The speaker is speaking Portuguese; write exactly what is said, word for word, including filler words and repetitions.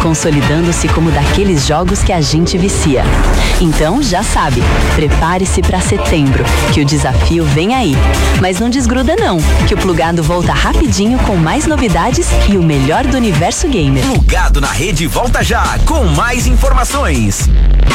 consolidando-se como daqueles jogos que a gente vicia. Então, já sabe, prepare-se para setembro, que o desafio vem aí. Mas não desgruda não, que o Plugado volta rapidinho com mais novidades e o melhor do universo gamer. Plugado na Rede volta já com mais informações.